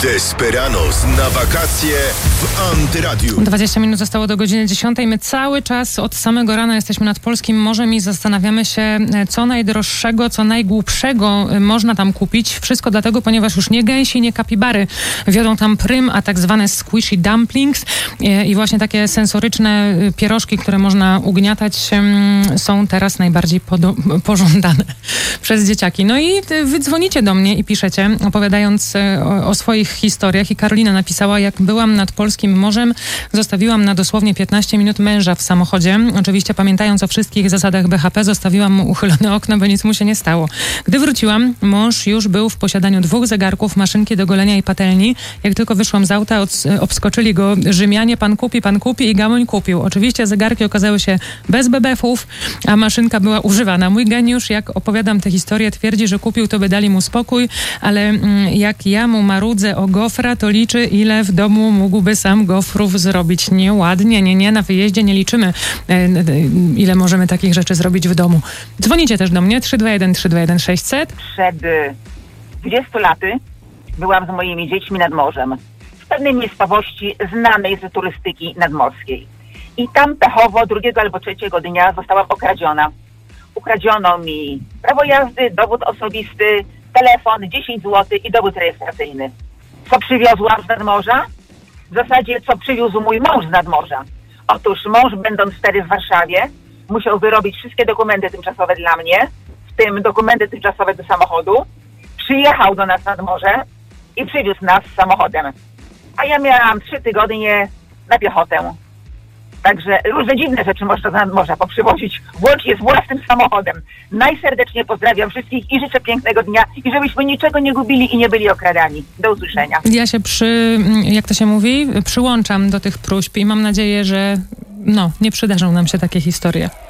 Desperados na wakacje w Antyradiu. 20 minut zostało do godziny 10. My cały czas od samego rana jesteśmy nad polskim morzem i zastanawiamy się, co najdroższego, co najgłupszego można tam kupić. Wszystko dlatego, ponieważ już nie gęsi, nie kapibary wiodą tam prym, a tak zwane squishy dumplings i właśnie takie sensoryczne pierożki, które można ugniatać, są teraz najbardziej pożądane przez dzieciaki. No i wy dzwonicie do mnie i piszecie, opowiadając o swoich historiach, i Karolina napisała: jak byłam nad polskim morzem, zostawiłam na dosłownie 15 minut męża w samochodzie. Oczywiście pamiętając o wszystkich zasadach BHP, zostawiłam mu uchylone okno, by nic mu się nie stało. Gdy wróciłam, mąż już był w posiadaniu 2 zegarków, maszynki do golenia i patelni. Jak tylko wyszłam z auta, obskoczyli go Rzymianie: pan kupi, i gamoń kupił. Oczywiście zegarki okazały się bez bebefów, a maszynka była używana. Mój geniusz, jak opowiadam tę historię, twierdzi, że kupił to, by dali mu spokój, ale jak ja mu marudzę o gofra, to liczy, ile w domu mógłby sam gofrów zrobić. Nieładnie, nie, na wyjeździe nie liczymy, ile możemy takich rzeczy zrobić w domu. Dzwonicie też do mnie, 321 600. Przed 20 laty byłam z moimi dziećmi nad morzem, w pewnej miejscowości znanej z turystyki nadmorskiej. I tam pechowo 2 albo 3 dnia zostałam okradziona. Ukradziono mi prawo jazdy, dowód osobisty, telefon, 10 zł i dowód rejestracyjny. Co przywiozłam z nadmorza? W zasadzie co przywiózł mój mąż z nadmorza. Otóż mąż, będąc wtedy w Warszawie, musiał wyrobić wszystkie dokumenty tymczasowe dla mnie, w tym dokumenty tymczasowe do samochodu. Przyjechał do nas nad morze i przywiózł nas samochodem. A ja miałam 3 tygodnie na piechotę. Także różne dziwne rzeczy można z nadmorza poprzywozić, włącznie z własnym samochodem. Najserdeczniej pozdrawiam wszystkich i życzę pięknego dnia i żebyśmy niczego nie gubili i nie byli okradani. Do usłyszenia. Ja się przyłączam do tych próśb i mam nadzieję, że nie przydarzą nam się takie historie.